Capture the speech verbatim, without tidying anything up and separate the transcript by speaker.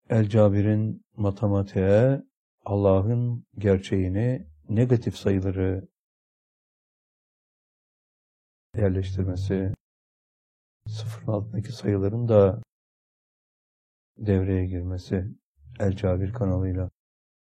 Speaker 1: El-Cabir'in matematiğe Allah'ın gerçeğini, negatif sayıları yerleştirmesi, sıfırın altındaki sayıların da devreye girmesi El-Cabir kanalıyla.